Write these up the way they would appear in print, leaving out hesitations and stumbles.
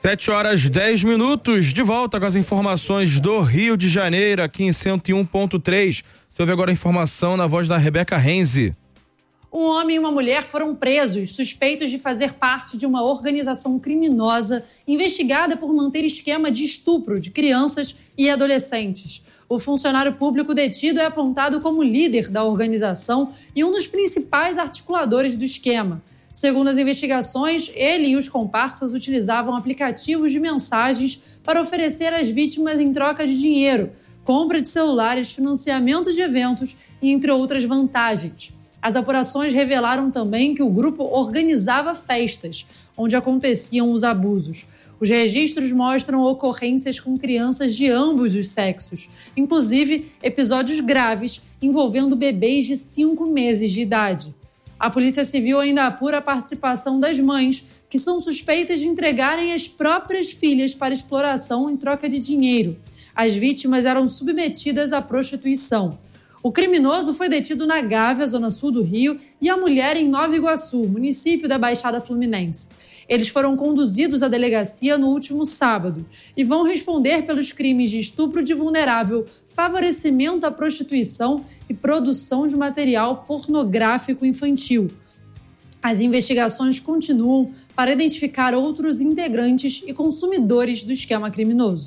7h10, de volta com as informações do Rio de Janeiro, aqui em 101.3. Você ouve agora a informação na voz da Rebeca Renzi. Um homem e uma mulher foram presos, suspeitos de fazer parte de uma organização criminosa investigada por manter esquema de estupro de crianças e adolescentes. O funcionário público detido é apontado como líder da organização e um dos principais articuladores do esquema. Segundo as investigações, ele e os comparsas utilizavam aplicativos de mensagens para oferecer às vítimas em troca de dinheiro, compra de celulares, financiamento de eventos e entre outras vantagens. As apurações revelaram também que o grupo organizava festas, onde aconteciam os abusos. Os registros mostram ocorrências com crianças de ambos os sexos, inclusive episódios graves envolvendo bebês de 5 meses de idade. A Polícia Civil ainda apura a participação das mães, que são suspeitas de entregarem as próprias filhas para exploração em troca de dinheiro. As vítimas eram submetidas à prostituição. O criminoso foi detido na Gávea, zona sul do Rio, e a mulher em Nova Iguaçu, município da Baixada Fluminense. Eles foram conduzidos à delegacia no último sábado e vão responder pelos crimes de estupro de vulnerável, favorecimento à prostituição e produção de material pornográfico infantil. As investigações continuam para identificar outros integrantes e consumidores do esquema criminoso.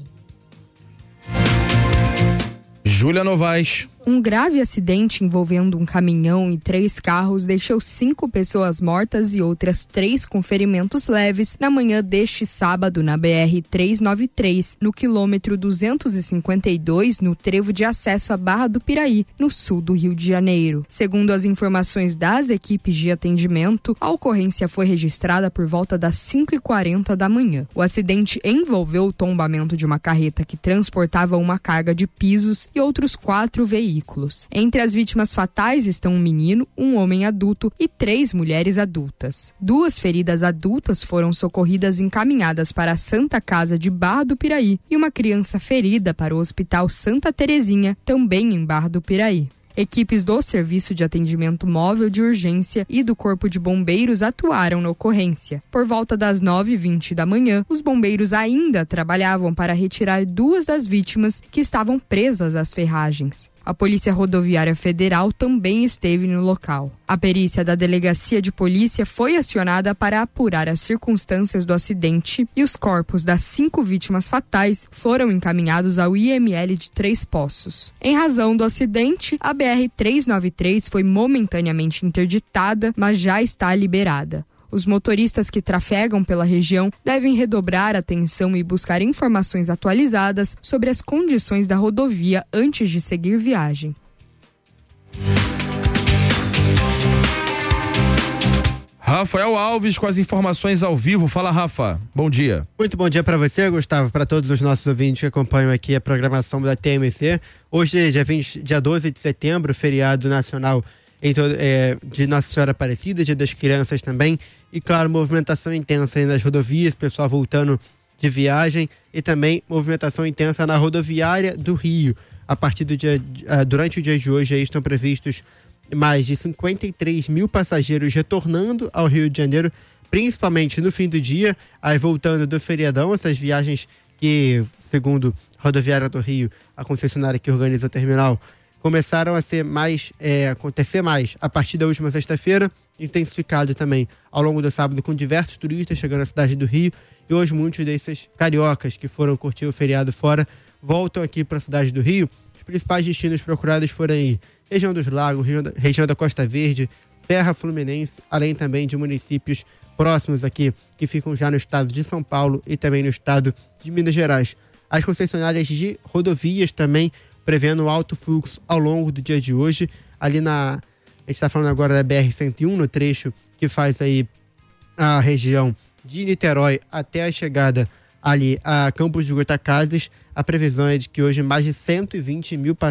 Júlia Novaes. Um grave acidente envolvendo um caminhão e 3 carros deixou 5 pessoas mortas e outras 3 com ferimentos leves na manhã deste sábado na BR-393, no quilômetro 252, no trevo de acesso à Barra do Piraí, no sul do Rio de Janeiro. Segundo as informações das equipes de atendimento, a ocorrência foi registrada por volta das 5h40 da manhã. O acidente envolveu o tombamento de uma carreta que transportava uma carga de pisos e outros 4 veículos. Entre as vítimas fatais estão um menino, um homem adulto e 3 mulheres adultas. 2 feridas adultas foram socorridas e encaminhadas para a Santa Casa de Barra do Piraí e uma criança ferida para o Hospital Santa Terezinha, também em Barra do Piraí. Equipes do Serviço de Atendimento Móvel de Urgência e do Corpo de Bombeiros atuaram na ocorrência. Por volta das 9h20 da manhã, os bombeiros ainda trabalhavam para retirar 2 das vítimas que estavam presas às ferragens. A Polícia Rodoviária Federal também esteve no local. A perícia da Delegacia de Polícia foi acionada para apurar as circunstâncias do acidente e os corpos das 5 vítimas fatais foram encaminhados ao IML de Três Poços. Em razão do acidente, a BR-393 foi momentaneamente interditada, mas já está liberada. Os motoristas que trafegam pela região devem redobrar a atenção e buscar informações atualizadas sobre as condições da rodovia antes de seguir viagem. Rafael Alves com as informações ao vivo. Fala, Rafa. Bom dia. Muito bom dia para você, Gustavo, para todos os nossos ouvintes que acompanham aqui a programação da TMC. Hoje, dia 12 de setembro, feriado nacional de Nossa Senhora Aparecida, Dia das Crianças também, e claro, movimentação intensa aí nas rodovias, pessoal voltando de viagem, e também movimentação intensa na rodoviária do Rio. A partir durante o dia de hoje aí estão previstos mais de 53 mil passageiros retornando ao Rio de Janeiro, principalmente no fim do dia, aí voltando do feriadão, essas viagens que, segundo a Rodoviária do Rio, a concessionária que organiza o terminal, começaram a acontecer mais a partir da última sexta-feira, intensificado também ao longo do sábado com diversos turistas chegando à cidade do Rio, e hoje muitos desses cariocas que foram curtir o feriado fora voltam aqui para a cidade do Rio. Os principais destinos procurados foram aí região dos Lagos, região da Costa Verde, Serra Fluminense, além também de municípios próximos aqui que ficam já no estado de São Paulo e também no estado de Minas Gerais. As concessionárias de rodovias também prevendo alto fluxo ao longo do dia de hoje, ali a gente está falando agora da BR-101, no trecho que faz aí a região de Niterói até a chegada ali a Campos de Goytacazes. A previsão é de que hoje mais de 120 mil